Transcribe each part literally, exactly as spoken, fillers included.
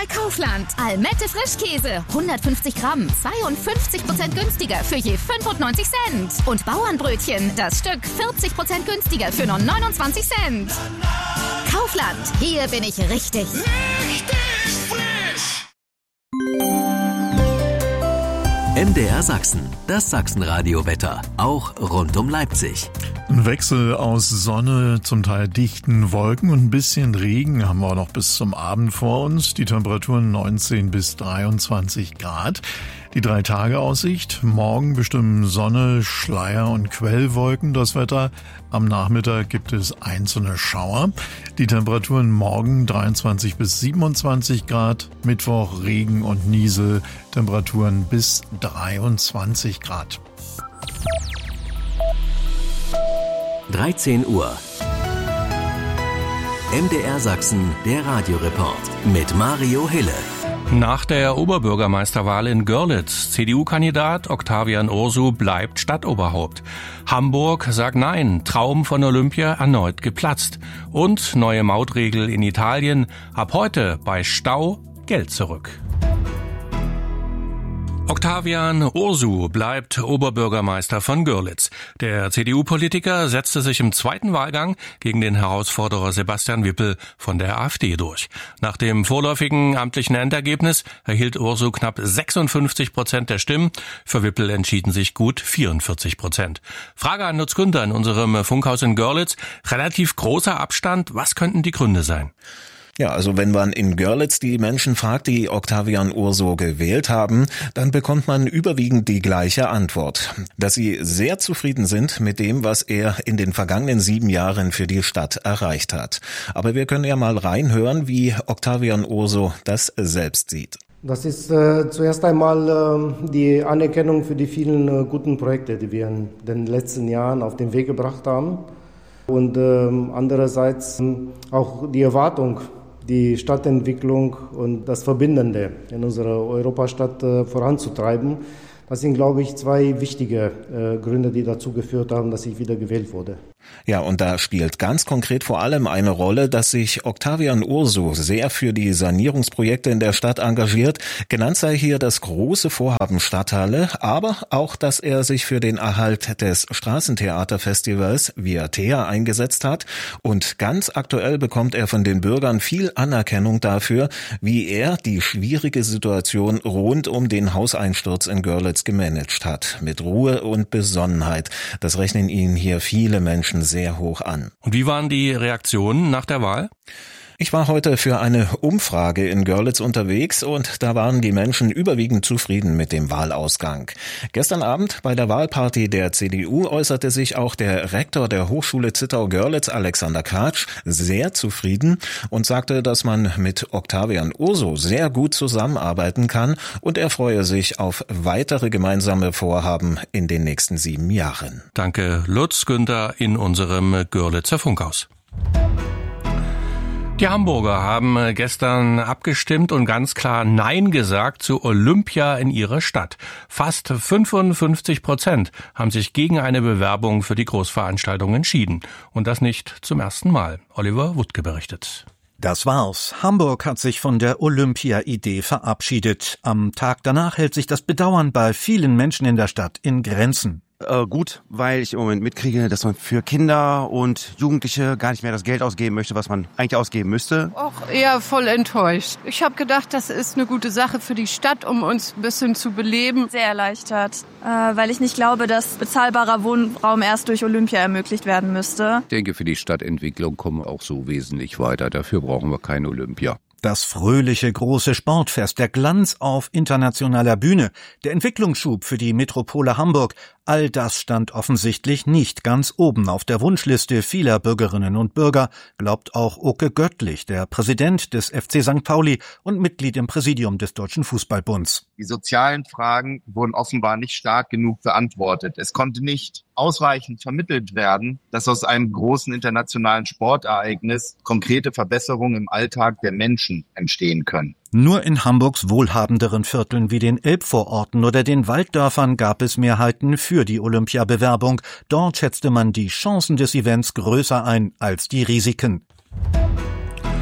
bei Kaufland. Almette Frischkäse, hundertfünfzig Gramm, zweiundfünfzig Prozent günstiger für je fünfundneunzig Cent. Und Bauernbrötchen, das Stück vierzig Prozent günstiger für nur neunundzwanzig Cent. Kaufland, hier bin ich richtig. Richtig frisch! M D R Sachsen, das Sachsenradio-Wetter, auch rund um Leipzig. Ein Wechsel aus Sonne, zum Teil dichten Wolken und ein bisschen Regen haben wir noch bis zum Abend vor uns. Die Temperaturen neunzehn bis dreiundzwanzig Grad. Die Drei-Tage-Aussicht. Morgen bestimmen Sonne, Schleier und Quellwolken das Wetter. Am Nachmittag gibt es einzelne Schauer. Die Temperaturen morgen dreiundzwanzig bis siebenundzwanzig Grad. Mittwoch Regen und Niesel. Temperaturen bis dreiundzwanzig Grad. dreizehn Uhr. M D R Sachsen, der Radioreport mit Mario Hille. Nach der Oberbürgermeisterwahl in Görlitz, C D U-Kandidat Octavian Ursu bleibt Stadtoberhaupt. Hamburg sagt Nein, Traum von Olympia erneut geplatzt. Und neue Mautregel in Italien, ab heute bei Stau Geld zurück. Octavian Ursu bleibt Oberbürgermeister von Görlitz. Der C D U-Politiker setzte sich im zweiten Wahlgang gegen den Herausforderer Sebastian Wippel von der AfD durch. Nach dem vorläufigen amtlichen Endergebnis erhielt Ursu knapp sechsundfünfzig Prozent der Stimmen. Für Wippel entschieden sich gut vierundvierzig Prozent. Frage an Lutz Günther in unserem Funkhaus in Görlitz. Relativ großer Abstand. Was könnten die Gründe sein? Ja, also wenn man in Görlitz die Menschen fragt, die Octavian Ursu gewählt haben, dann bekommt man überwiegend die gleiche Antwort. Dass sie sehr zufrieden sind mit dem, was er in den vergangenen sieben Jahren für die Stadt erreicht hat. Aber wir können ja mal reinhören, wie Octavian Ursu das selbst sieht. Das ist äh, zuerst einmal äh, die Anerkennung für die vielen äh, guten Projekte, die wir in den letzten Jahren auf den Weg gebracht haben. Und äh, andererseits äh, auch die Erwartung, die Stadtentwicklung und das Verbindende in unserer Europastadt äh, voranzutreiben. Das sind, glaube ich, zwei wichtige äh, Gründe, die dazu geführt haben, dass ich wieder gewählt wurde. Ja, und da spielt ganz konkret vor allem eine Rolle, dass sich Octavian Ursu sehr für die Sanierungsprojekte in der Stadt engagiert. Genannt sei hier das große Vorhaben Stadthalle, aber auch, dass er sich für den Erhalt des Straßentheaterfestivals Viatea eingesetzt hat. Und ganz aktuell bekommt er von den Bürgern viel Anerkennung dafür, wie er die schwierige Situation rund um den Hauseinsturz in Görlitz gemanagt hat. Mit Ruhe und Besonnenheit. Das rechnen ihn hier viele Menschen sehr hoch an. Und wie waren die Reaktionen nach der Wahl? Ich war heute für eine Umfrage in Görlitz unterwegs und da waren die Menschen überwiegend zufrieden mit dem Wahlausgang. Gestern Abend bei der Wahlparty der C D U äußerte sich auch der Rektor der Hochschule Zittau-Görlitz, Alexander Kratsch, sehr zufrieden und sagte, dass man mit Octavian Ursu sehr gut zusammenarbeiten kann und er freue sich auf weitere gemeinsame Vorhaben in den nächsten sieben Jahren. Danke, Lutz Günther in unserem Görlitzer Funkhaus. Die Hamburger haben gestern abgestimmt und ganz klar Nein gesagt zu Olympia in ihrer Stadt. Fast fünfundfünfzig Prozent haben sich gegen eine Bewerbung für die Großveranstaltung entschieden. Und das nicht zum ersten Mal. Oliver Wuttke berichtet. Das war's. Hamburg hat sich von der Olympia-Idee verabschiedet. Am Tag danach hält sich das Bedauern bei vielen Menschen in der Stadt in Grenzen. Äh, gut, weil ich im Moment mitkriege, dass man für Kinder und Jugendliche gar nicht mehr das Geld ausgeben möchte, was man eigentlich ausgeben müsste. Auch eher voll enttäuscht. Ich habe gedacht, das ist eine gute Sache für die Stadt, um uns ein bisschen zu beleben. Sehr erleichtert, äh, weil ich nicht glaube, dass bezahlbarer Wohnraum erst durch Olympia ermöglicht werden müsste. Ich denke, für die Stadtentwicklung kommen wir auch so wesentlich weiter. Dafür brauchen wir kein Olympia. Das fröhliche große Sportfest, der Glanz auf internationaler Bühne, der Entwicklungsschub für die Metropole Hamburg, all das stand offensichtlich nicht ganz oben auf der Wunschliste vieler Bürgerinnen und Bürger, glaubt auch Oke Göttlich, der Präsident des F C Sankt Pauli und Mitglied im Präsidium des Deutschen Fußballbunds. Die sozialen Fragen wurden offenbar nicht stark genug beantwortet. Es konnte nicht ausreichend vermittelt werden, dass aus einem großen internationalen Sportereignis konkrete Verbesserungen im Alltag der Menschen entstehen können. Nur in Hamburgs wohlhabenderen Vierteln wie den Elbvororten oder den Walddörfern gab es Mehrheiten für die Olympiabewerbung. Dort schätzte man die Chancen des Events größer ein als die Risiken.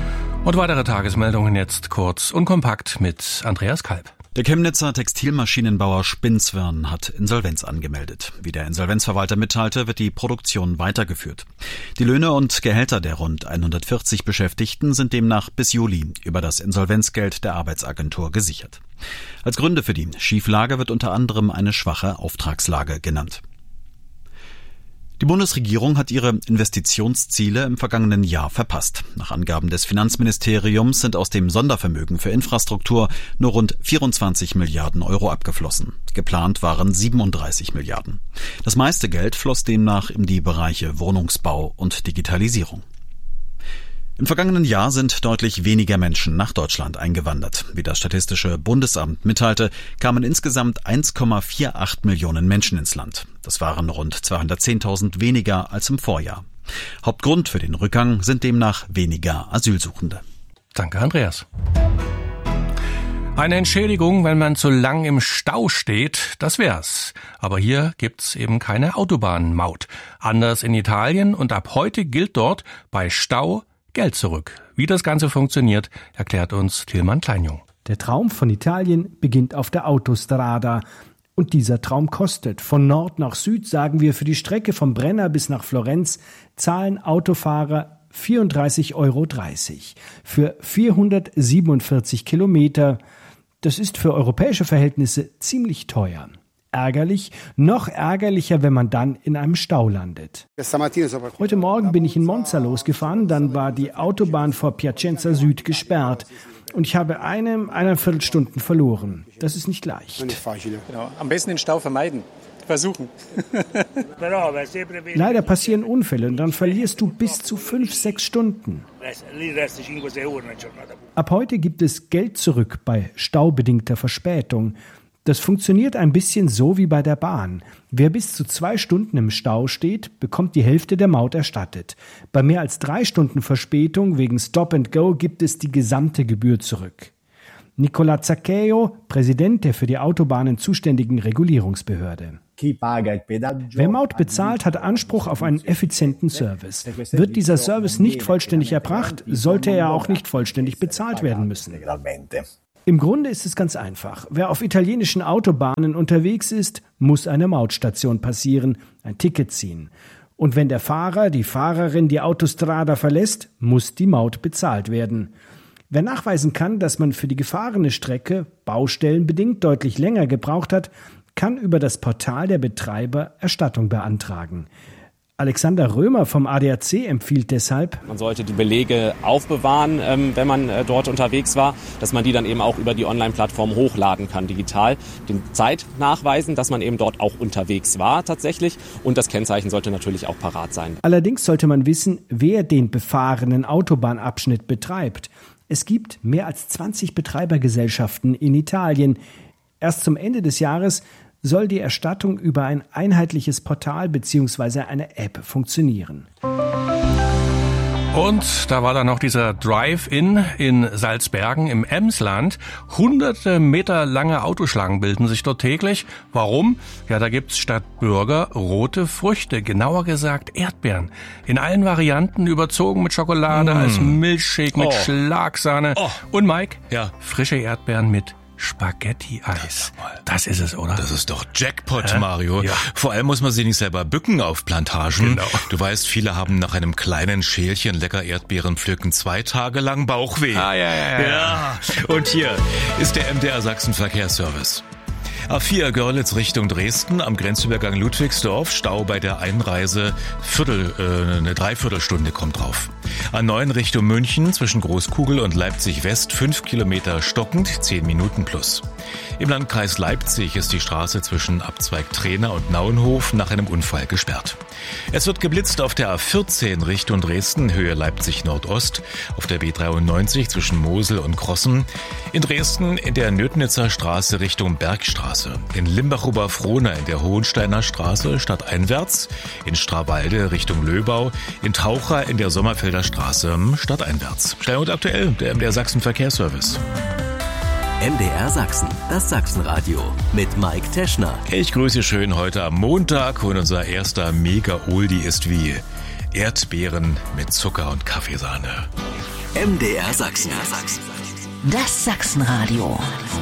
Und weitere Tagesmeldungen jetzt kurz und kompakt mit Andreas Kalb. Der Chemnitzer Textilmaschinenbauer Spinswern hat Insolvenz angemeldet. Wie der Insolvenzverwalter mitteilte, wird die Produktion weitergeführt. Die Löhne und Gehälter der rund hundertvierzig Beschäftigten sind demnach bis Juli über das Insolvenzgeld der Arbeitsagentur gesichert. Als Gründe für die Schieflage wird unter anderem eine schwache Auftragslage genannt. Die Bundesregierung hat ihre Investitionsziele im vergangenen Jahr verpasst. Nach Angaben des Finanzministeriums sind aus dem Sondervermögen für Infrastruktur nur rund vierundzwanzig Milliarden Euro abgeflossen. Geplant waren siebenunddreißig Milliarden. Das meiste Geld floss demnach in die Bereiche Wohnungsbau und Digitalisierung. Im vergangenen Jahr sind deutlich weniger Menschen nach Deutschland eingewandert. Wie das Statistische Bundesamt mitteilte, kamen insgesamt eins Komma achtundvierzig Millionen Menschen ins Land. Das waren rund zweihundertzehntausend weniger als im Vorjahr. Hauptgrund für den Rückgang sind demnach weniger Asylsuchende. Danke, Andreas. Eine Entschädigung, wenn man zu lang im Stau steht, das wär's. Aber hier gibt's eben keine Autobahnmaut. Anders in Italien, und ab heute gilt dort bei Stau Geld zurück. Wie das Ganze funktioniert, erklärt uns Tilman Kleinjung. Der Traum von Italien beginnt auf der Autostrada. Und dieser Traum kostet. Von Nord nach Süd, sagen wir, für die Strecke vom Brenner bis nach Florenz zahlen Autofahrer vierunddreißig Euro dreißig. Für vierhundertsiebenundvierzig Kilometer. Das ist für europäische Verhältnisse ziemlich teuer. Ärgerlich, noch ärgerlicher, wenn man dann in einem Stau landet. Heute Morgen bin ich in Monza losgefahren, dann war die Autobahn vor Piacenza Süd gesperrt. Und ich habe eine, eineinviertel Stunden verloren. Das ist nicht leicht. Genau. Am besten den Stau vermeiden. Versuchen. Leider passieren Unfälle und dann verlierst du bis zu fünf, sechs Stunden. Ab heute gibt es Geld zurück bei staubedingter Verspätung. Das funktioniert ein bisschen so wie bei der Bahn. Wer bis zu zwei Stunden im Stau steht, bekommt die Hälfte der Maut erstattet. Bei mehr als drei Stunden Verspätung wegen Stop and Go gibt es die gesamte Gebühr zurück. Nicola Zaccheo, Präsident der für die Autobahnen zuständigen Regulierungsbehörde. Wer Maut bezahlt, hat Anspruch auf einen effizienten Service. Wird dieser Service nicht vollständig erbracht, sollte er auch nicht vollständig bezahlt werden müssen. Im Grunde ist es ganz einfach. Wer auf italienischen Autobahnen unterwegs ist, muss eine Mautstation passieren, ein Ticket ziehen. Und wenn der Fahrer, die Fahrerin die Autostrada verlässt, muss die Maut bezahlt werden. Wer nachweisen kann, dass man für die gefahrene Strecke baustellenbedingt deutlich länger gebraucht hat, kann über das Portal der Betreiber Erstattung beantragen. Alexander Römer vom A D A C empfiehlt deshalb: Man sollte die Belege aufbewahren, ähm, wenn man äh, dort unterwegs war, dass man die dann eben auch über die Online-Plattform hochladen kann, digital. Den Zeit nachweisen, dass man eben dort auch unterwegs war tatsächlich, und das Kennzeichen sollte natürlich auch parat sein. Allerdings sollte man wissen, wer den befahrenen Autobahnabschnitt betreibt. Es gibt mehr als zwanzig Betreibergesellschaften in Italien. Erst zum Ende des Jahres soll die Erstattung über ein einheitliches Portal bzw. eine App funktionieren. Und da war dann noch dieser Drive-In in Salzbergen im Emsland. Hunderte Meter lange Autoschlangen bilden sich dort täglich. Warum? Ja, da gibt's statt Burger rote Früchte, genauer gesagt Erdbeeren. In allen Varianten, überzogen mit Schokolade, mm. als Milchshake, mit oh. Schlagsahne. Oh. Und Mike, ja. frische Erdbeeren mit Spaghetti-Eis. Das ist es, oder? Das ist doch Jackpot, äh? Mario. Ja. Vor allem muss man sich nicht selber bücken auf Plantagen. Genau. Du weißt, viele haben nach einem kleinen Schälchen lecker Erdbeeren pflücken zwei Tage lang Bauchweh. Ah, ja, ja, ja. ja. Und hier ist der M D R Sachsen Verkehrsservice. A vier Görlitz Richtung Dresden am Grenzübergang Ludwigsdorf. Stau bei der Einreise. Viertel, äh, eine Dreiviertelstunde kommt drauf. A neun Richtung München zwischen Großkugel und Leipzig West. Fünf Kilometer stockend, zehn Minuten plus. Im Landkreis Leipzig ist die Straße zwischen Abzweig Trehna und Nauenhof nach einem Unfall gesperrt. Es wird geblitzt auf der A vierzehn Richtung Dresden, Höhe Leipzig Nordost, auf der B dreiundneunzig zwischen Mosel und Krossen, in Dresden in der Nötnitzer Straße Richtung Bergstraße, in Limbach-Oberfrohna in der Hohensteiner Straße stadteinwärts, in Strawalde Richtung Löbau, in Taucher in der Sommerfelder Straße stadteinwärts. Schnell und aktuell, der M D R Sachsen Verkehrsservice. M D R Sachsen, das Sachsenradio mit Mike Teschner. Ich grüße schön heute am Montag und unser erster Mega-Oldie ist wie Erdbeeren mit Zucker und Kaffeesahne. M D R Sachsen. Das Sachsenradio.